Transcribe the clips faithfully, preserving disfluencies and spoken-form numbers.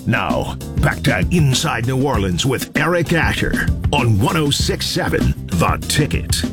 Now, back to Inside New Orleans with Eric Asher on one oh six point seven The Ticket.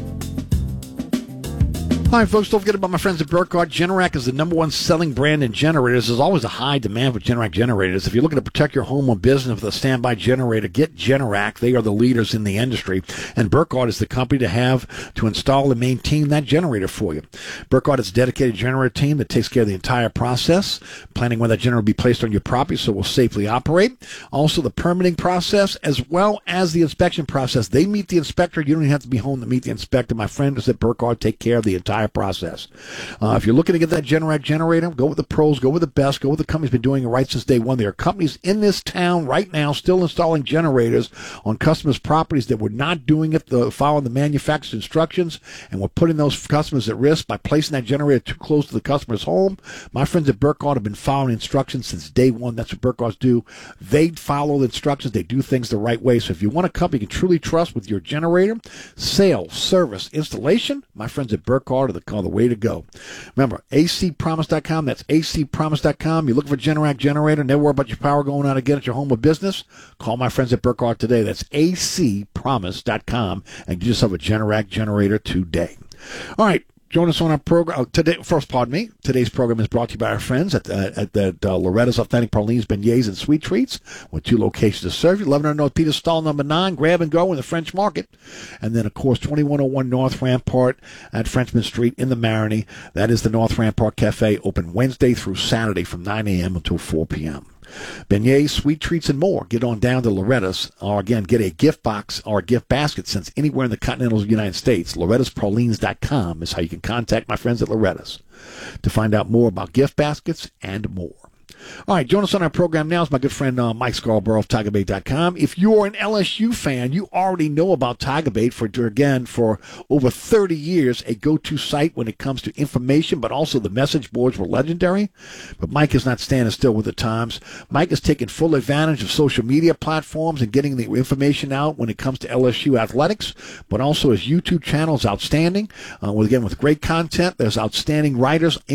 Hi, folks. Don't forget about my friends at Burkhardt. Generac is the number one selling brand in generators. There's always a high demand for Generac generators. If you're looking to protect your home or business with a standby generator, get Generac. They are the leaders in the industry. And Burkhardt is the company to have to install and maintain that generator for you. Burkhardt is a dedicated generator team that takes care of the entire process, planning when that generator will be placed on your property so it will safely operate. Also, the permitting process as well as the inspection process. They meet the inspector. You don't even have to be home to meet the inspector. My friends at Burkhardt take care of the entire process. Uh, if you're looking to get that Generac generator, go with the pros, go with the best, go with the company's been doing it right since day one. There are companies in this town right now still installing generators on customers' properties that were not doing it the, following the manufacturer's instructions, and we're putting those customers at risk by placing that generator too close to the customer's home. My friends at Burkhardt have been following instructions since day one. That's what Burkhardts do. They follow the instructions. They do things the right way. So if you want a company you can truly trust with your generator, sales, service, installation, my friends at Burkhardt are the, are the way to go. Remember, A C promise dot com. That's A C promise dot com. You're looking for Generac generator, never worry about your power going out again at your home or business. Call my friends at Burkhardt today. That's A C promise dot com and get yourself a Generac generator today. All right. Join us on our program uh, today. First, pardon me. Today's program is brought to you by our friends at uh, at the uh, Loretta's Authentic Pralines, Beignets, and Sweet Treats, with two locations to serve you. eleven hundred North Peter Stall, number nine, grab and go in the French Market, and then of course twenty-one oh one North Rampart at Frenchman Street in the Marigny. That is the North Rampart Cafe, open Wednesday through Saturday from nine a.m. until four p.m. Beignets, sweet treats, and more. Get on down to Loretta's, or again, get a gift box or a gift basket since anywhere in the continental United States. Loretta's Pralines dot com is how you can contact my friends at Loretta's to find out more about gift baskets and more. All right, join us on our program now is my good friend uh, Mike Scarborough of Tiger Bait dot com. If you're an L S U fan, you already know about Tiger Bait for, again, for over thirty years, a go-to site when it comes to information, but also the message boards were legendary. But Mike is not standing still with the times. Mike is taking full advantage of social media platforms and getting the information out when it comes to L S U athletics, but also his YouTube channel is outstanding. Uh, with, again, with great content, there's outstanding writers